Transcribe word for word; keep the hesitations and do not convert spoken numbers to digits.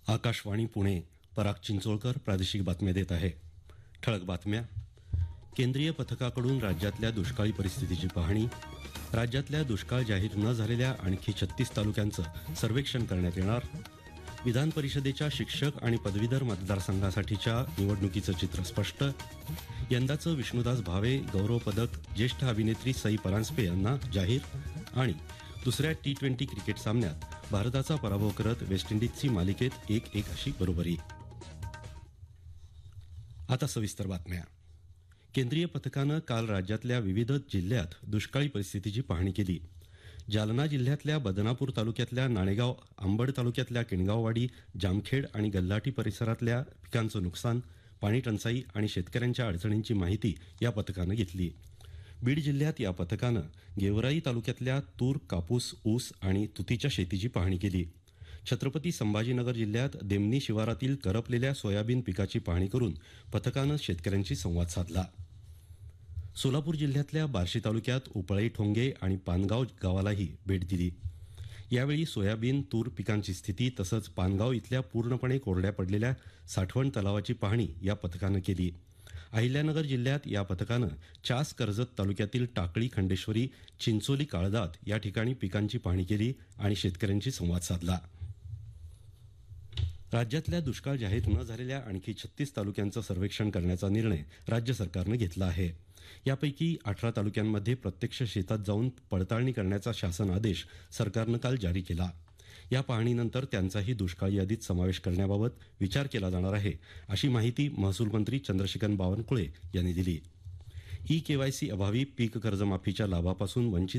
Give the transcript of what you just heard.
आकाशवाणी पुणे. पराग चिंचोळकर प्रादेशिक बातम्या देत आहे. ठळक बातम्या. केंद्रीय पथकाकडून राज्यातल्या दुष्काळी परिस्थितीची पाहणी. राज्यातल्या दुष्काळ जाहीर न झालेल्या आणखी छत्तीस तालुक्यांचं सर्वेक्षण करण्यात येणार. विधान परिषदेच्या शिक्षक आणि पदवीधर मतदारसंघासाठीच्या निवडणुकीचं चित्र स्पष्ट. यंदाचं विष्णुदास भावे गौरव पदक ज्येष्ठ अभिनेत्री सई परांजपे यांना जाहीर. आणि दुसऱ्या टी ट्वेंटी क्रिकेट सामन्यात भारताचा पराभव करत वेस्ट इंडिजची मालिकेत एक एक अशी बरोबरी. आता सविस्तर बातम्या. केंद्रीय पथकानं काल राज्यातल्या विविध जिल्ह्यात दुष्काळी परिस्थितीची पाहणी केली. जालना जिल्ह्यातल्या बदनापूर तालुक्यातल्या नाणेगाव, अंबड तालुक्यातल्या किणगाववाडी, जामखेड आणि गल्हाटी परिसरातल्या पिकांचं नुकसान, पाणी टंचाई आणि शेतकऱ्यांच्या अडचणींची माहिती या पथकानं घेतली. बीड जिल्ह्यात या पथकानं गेवराई तालुक्यातल्या तूर, कापूस, ऊस आणि तुतीच्या शेतीची पाहणी केली. छत्रपती संभाजीनगर जिल्ह्यात देमनी शिवारातील करपलेल्या सोयाबीन पिकाची पाहणी करून पथकानं शेतकऱ्यांशी संवाद साधला. सोलापूर जिल्ह्यातल्या बार्शी तालुक्यात उपळई, ठोंगे आणि पानगाव गावालाही भेट दिली. यावेळी सोयाबीन, तूर पिकांची स्थिती तसंच पानगाव इथल्या पूर्णपणे कोरड्या पडलेल्या साठवण तलावाची पाहणी या पथकानं केली. अहिल्यानगर जिल्ह्यात या पथकानं चास, कर्जत तालुक्यातील टाकळी, खंडेश्वरी, चिंचोली, काळदात या ठिकाणी पिकांची पाहणी केली आणि शेतकऱ्यांशी संवाद साधला. राज्यातल्या दुष्काळ जाहीर न झालेल्या आणखी छत्तीस तालुक्यांचं सर्वेक्षण करण्याचा निर्णय राज्य सरकारनं घेतला आहे. यापैकी अठरा तालुक्यांमध्ये प्रत्यक्ष शेतात जाऊन पडताळणी करण्याचा शासन आदेश सरकारनं काल जारी केला. या पाहणीनंतर त्यांचाही दुष्काळी यादीत समावेश करण्याबाबत विचार केला जाणार आहे, अशी माहिती महसूल मंत्री चंद्रशेखर बावनकुळे यांनी दिली. ई केवायसी अभावी पीक कर्जमाफीच्या लाभापासून वंचित